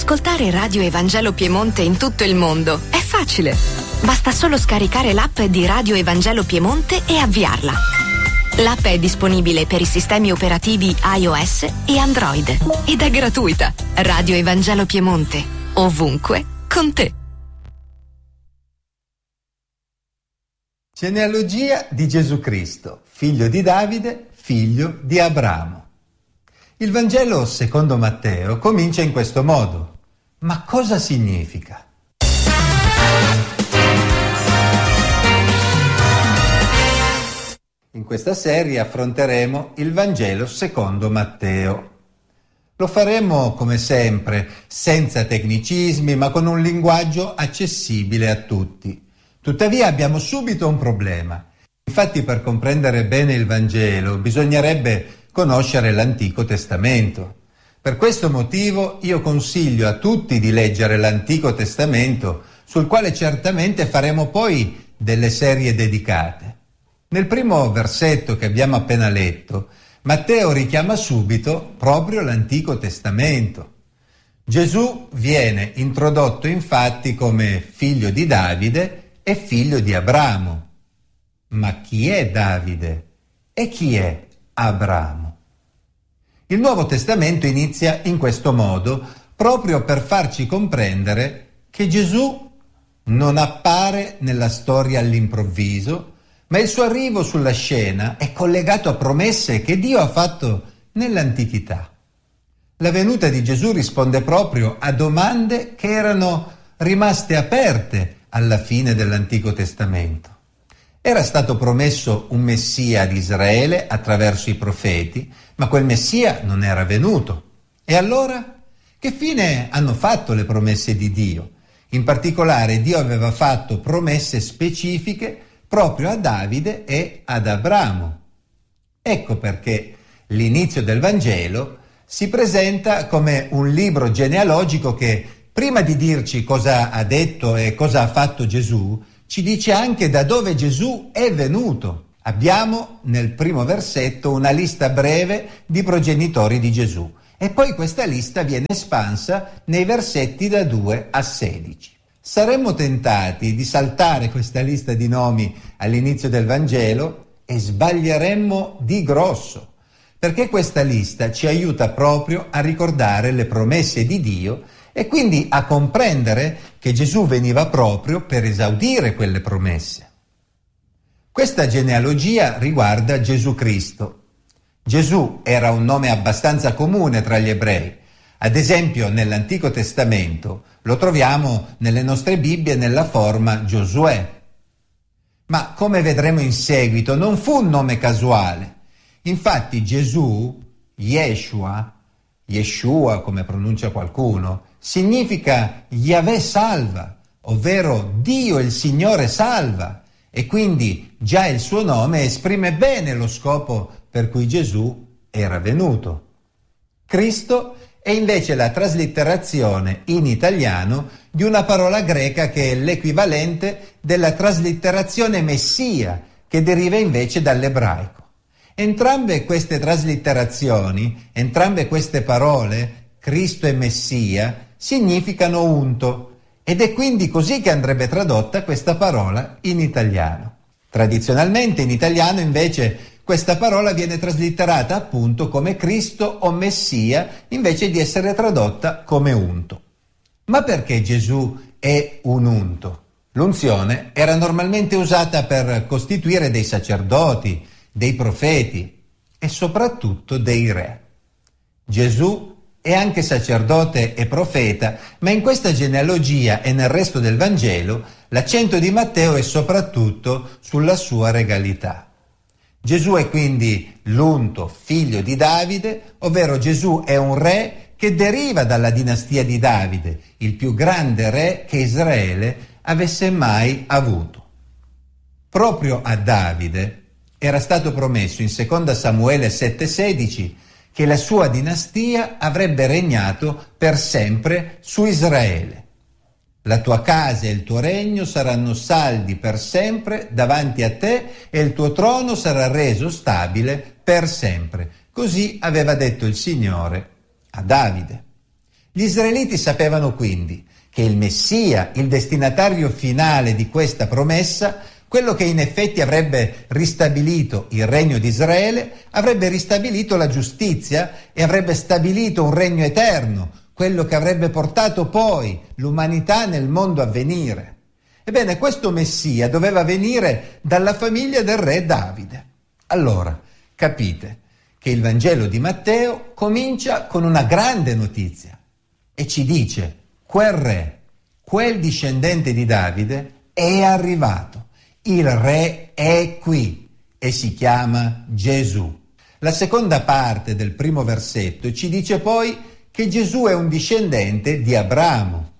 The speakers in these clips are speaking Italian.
Ascoltare Radio Evangelo Piemonte in tutto il mondo è facile. Basta solo scaricare l'app di Radio Evangelo Piemonte e avviarla. L'app è disponibile per i sistemi operativi iOS e Android ed è gratuita. Radio Evangelo Piemonte, ovunque, con te. Genealogia di Gesù Cristo, figlio di Davide, figlio di Abramo. Il Vangelo secondo Matteo comincia in questo modo. Ma cosa significa? In questa serie affronteremo il Vangelo secondo Matteo. Lo faremo come sempre, senza tecnicismi, ma con un linguaggio accessibile a tutti. Tuttavia abbiamo subito un problema. Infatti, per comprendere bene il Vangelo bisognerebbe conoscere l'Antico Testamento. Per questo motivo io consiglio a tutti di leggere l'Antico Testamento, sul quale certamente faremo poi delle serie dedicate. Nel primo versetto che abbiamo appena letto, Matteo richiama subito proprio l'Antico Testamento. Gesù viene introdotto infatti come figlio di Davide e figlio di Abramo. Ma chi è Davide e chi è Abramo? Il Nuovo Testamento inizia in questo modo, proprio per farci comprendere che Gesù non appare nella storia all'improvviso, ma il suo arrivo sulla scena è collegato a promesse che Dio ha fatto nell'antichità. La venuta di Gesù risponde proprio a domande che erano rimaste aperte alla fine dell'Antico Testamento. Era stato promesso un Messia ad Israele attraverso i profeti, ma quel Messia non era venuto. E allora? Che fine hanno fatto le promesse di Dio? In particolare, Dio aveva fatto promesse specifiche proprio a Davide e ad Abramo. Ecco perché l'inizio del Vangelo si presenta come un libro genealogico che, prima di dirci cosa ha detto e cosa ha fatto Gesù, ci dice anche da dove Gesù è venuto. Abbiamo nel primo versetto una lista breve di progenitori di Gesù e poi questa lista viene espansa nei versetti da 2 a 16. Saremmo tentati di saltare questa lista di nomi all'inizio del Vangelo e sbaglieremmo di grosso, perché questa lista ci aiuta proprio a ricordare le promesse di Dio e quindi a comprendere che Gesù veniva proprio per esaudire quelle promesse. Questa genealogia riguarda Gesù Cristo. Gesù era un nome abbastanza comune tra gli ebrei. Ad esempio, nell'Antico Testamento lo troviamo nelle nostre Bibbie nella forma Giosuè. Ma come vedremo in seguito, non fu un nome casuale. Infatti Gesù, Yeshua come pronuncia qualcuno, significa Yahweh salva, ovvero Dio il Signore salva, e quindi già il suo nome esprime bene lo scopo per cui Gesù era venuto. Cristo è invece la traslitterazione in italiano di una parola greca che è l'equivalente della traslitterazione Messia, che deriva invece dall'ebraico. Entrambe queste traslitterazioni, entrambe queste parole, Cristo e Messia, significano unto, ed è quindi così che andrebbe tradotta questa parola in italiano. Tradizionalmente in italiano invece questa parola viene traslitterata appunto come Cristo o Messia invece di essere tradotta come unto. Ma perché Gesù è un unto? L'unzione era normalmente usata per costituire dei sacerdoti, dei profeti e soprattutto dei re. Gesù è anche sacerdote e profeta, ma in questa genealogia e nel resto del Vangelo l'accento di Matteo è soprattutto sulla sua regalità. Gesù è quindi l'unto figlio di Davide, ovvero Gesù è un re che deriva dalla dinastia di Davide, il più grande re che Israele avesse mai avuto. Proprio a Davide era stato promesso in 2 Samuele 7,16 che la sua dinastia avrebbe regnato per sempre su Israele. La tua casa e il tuo regno saranno saldi per sempre davanti a te e il tuo trono sarà reso stabile per sempre. Così aveva detto il Signore a Davide. Gli israeliti sapevano quindi che il Messia, il destinatario finale di questa promessa, quello che in effetti avrebbe ristabilito il regno di Israele, avrebbe ristabilito la giustizia e avrebbe stabilito un regno eterno, quello che avrebbe portato poi l'umanità nel mondo a venire. Ebbene, questo Messia doveva venire dalla famiglia del re Davide. Allora, capite che il Vangelo di Matteo comincia con una grande notizia e ci dice: quel re, quel discendente di Davide è arrivato, il re è qui e si chiama Gesù. La seconda parte del primo versetto ci dice poi che Gesù è un discendente di Abramo.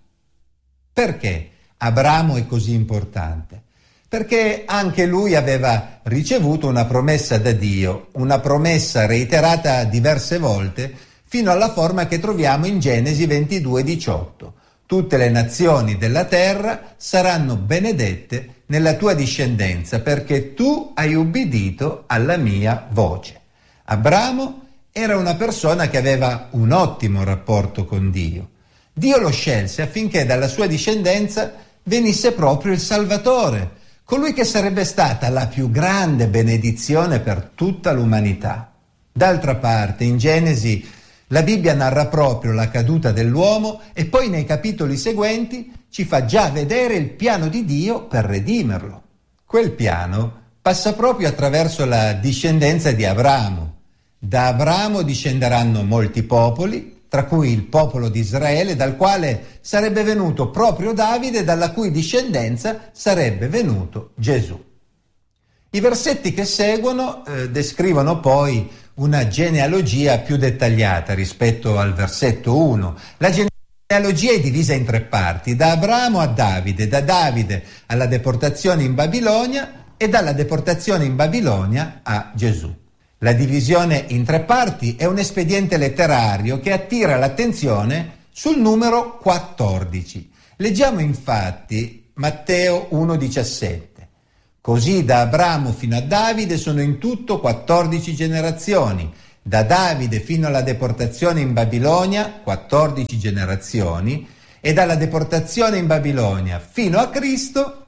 Perché Abramo è così importante? Perché anche lui aveva ricevuto una promessa da Dio, una promessa reiterata diverse volte, fino alla forma che troviamo in Genesi 22:18. Tutte le nazioni della terra saranno benedette nella tua discendenza, perché tu hai ubbidito alla mia voce. Abramo era una persona che aveva un ottimo rapporto con Dio. Dio lo scelse affinché dalla sua discendenza venisse proprio il Salvatore, colui che sarebbe stata la più grande benedizione per tutta l'umanità. D'altra parte, in Genesi, la Bibbia narra proprio la caduta dell'uomo e poi nei capitoli seguenti ci fa già vedere il piano di Dio per redimerlo. Quel piano passa proprio attraverso la discendenza di Abramo. Da Abramo discenderanno molti popoli, tra cui il popolo di Israele, dal quale sarebbe venuto proprio Davide, dalla cui discendenza sarebbe venuto Gesù. I versetti che seguono descrivono poi una genealogia più dettagliata rispetto al versetto 1. La genealogia è divisa in 3 parti: da Abramo a Davide, da Davide alla deportazione in Babilonia e dalla deportazione in Babilonia a Gesù. La divisione in 3 parti è un espediente letterario che attira l'attenzione sul numero 14. Leggiamo infatti Matteo 1,17. Così da Abramo fino a Davide sono in tutto 14 generazioni, da Davide fino alla deportazione in Babilonia 14 generazioni e dalla deportazione in Babilonia fino a Cristo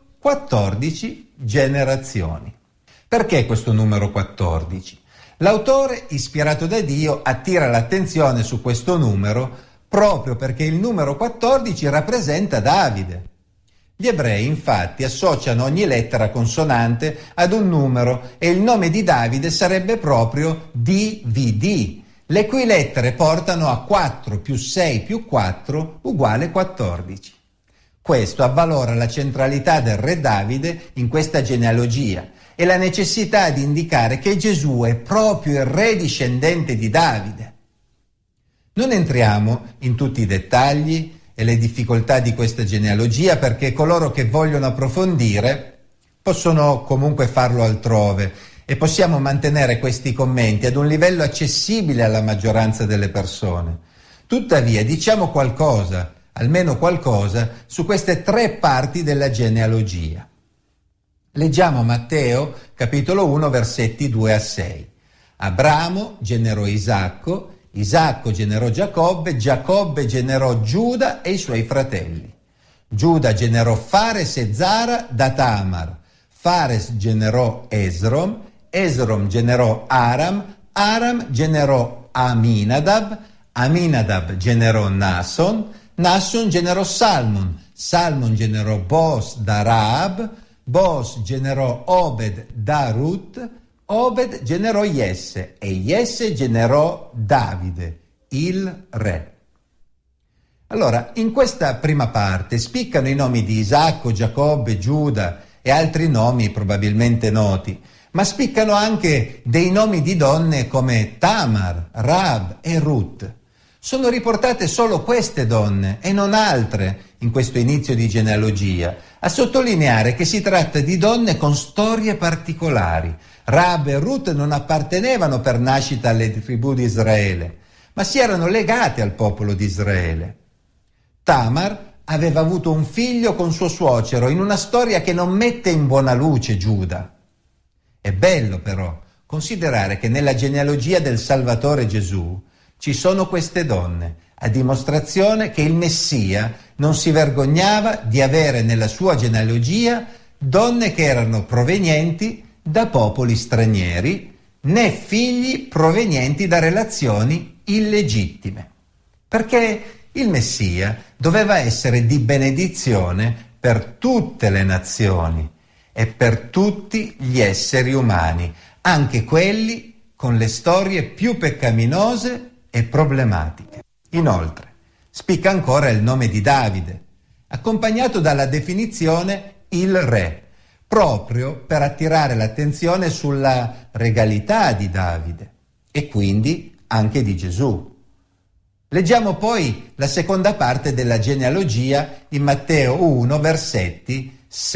14 generazioni. Perché questo numero 14? L'autore, ispirato da Dio, attira l'attenzione su questo numero proprio perché il numero 14 rappresenta Davide. Gli ebrei infatti associano ogni lettera consonante ad un numero e il nome di Davide sarebbe proprio DVD, le cui lettere portano a 4 più 6 più 4 uguale 14. Questo avvalora la centralità del re Davide in questa genealogia e la necessità di indicare che Gesù è proprio il re discendente di Davide. Non entriamo in tutti i dettagli e le difficoltà di questa genealogia perché coloro che vogliono approfondire possono comunque farlo altrove e possiamo mantenere questi commenti ad un livello accessibile alla maggioranza delle persone. Tuttavia diciamo qualcosa, almeno qualcosa, su queste 3 parti della genealogia. Leggiamo Matteo, capitolo 1, versetti 2 a 6. Abramo generò Isacco, Isacco generò Giacobbe, Giacobbe generò Giuda e i suoi fratelli. Giuda generò Fares e Zara da Tamar, Fares generò Esrom, Esrom generò Aram, Aram generò Aminadab, Aminadab generò Nason, Nason generò Salmon, Salmon generò Boaz da Raab, Boaz generò Obed da Ruth, Obed generò Jesse e Jesse generò Davide, il re. Allora, in questa prima parte spiccano i nomi di Isacco, Giacobbe, Giuda e altri nomi probabilmente noti, ma spiccano anche dei nomi di donne come Tamar, Raab e Ruth. Sono riportate solo queste donne e non altre in questo inizio di genealogia, a sottolineare che si tratta di donne con storie particolari. Raab e Ruth non appartenevano per nascita alle tribù di Israele, ma si erano legate al popolo di Israele. Tamar aveva avuto un figlio con suo suocero in una storia che non mette in buona luce Giuda. È bello però considerare che nella genealogia del Salvatore Gesù ci sono queste donne, a dimostrazione che il Messia non si vergognava di avere nella sua genealogia donne che erano provenienti da popoli stranieri, né figli provenienti da relazioni illegittime. Perché il Messia doveva essere di benedizione per tutte le nazioni e per tutti gli esseri umani, anche quelli con le storie più peccaminose e problematiche. Inoltre, spicca ancora il nome di Davide, accompagnato dalla definizione il re, proprio per attirare l'attenzione sulla regalità di Davide e quindi anche di Gesù. Leggiamo poi la seconda parte della genealogia in Matteo 1, versetti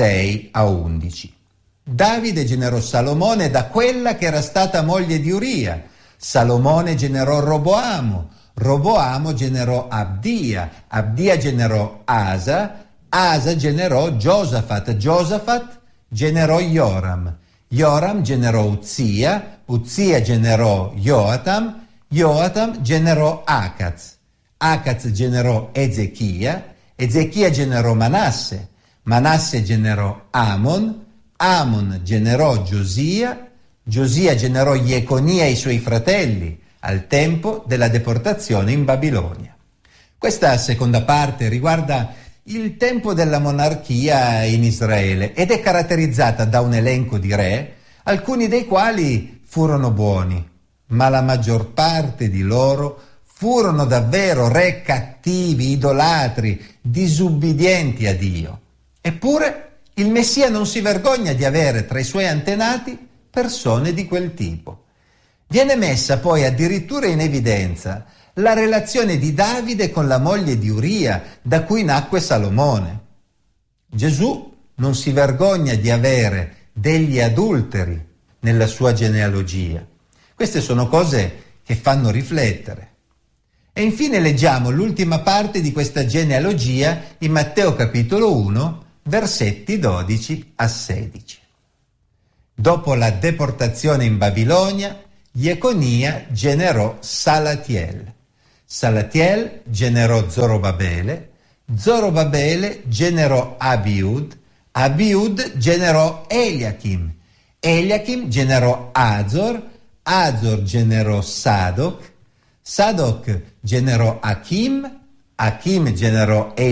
6 a 11. Davide generò Salomone da quella che era stata moglie di Uria. Salomone generò Roboamo. Roboamo generò Abdia. Abdia generò Asa. Asa generò Giosafat. Giosafat generò Joram. Joram generò Uzia. Uzia generò Joatam. Joatam generò Acaz. Acaz generò Ezechia. Ezechia generò Manasse. Manasse generò Amon. Amon generò Giosia. Giosia generò Jeconia e i suoi fratelli al tempo della deportazione in Babilonia. Questa seconda parte riguarda il tempo della monarchia in Israele ed è caratterizzata da un elenco di re, alcuni dei quali furono buoni, ma la maggior parte di loro furono davvero re cattivi, idolatri, disubbidienti a Dio. Eppure il Messia non si vergogna di avere tra i suoi antenati persone di quel tipo. Viene messa poi addirittura in evidenza la relazione di Davide con la moglie di Uria, da cui nacque Salomone. Gesù non si vergogna di avere degli adulteri nella sua genealogia. Queste sono cose che fanno riflettere. E infine leggiamo l'ultima parte di questa genealogia in Matteo capitolo 1, versetti 12 a 16. Dopo la deportazione in Babilonia, Jeconia generò Salatiel. Salatiel generò Zorobabele. Zorobabele generò Abiud. Abiud generò Eliachim. Eliachim generò Azor. Azor generò Sadoc. Sadoc generò Achim. Achim generò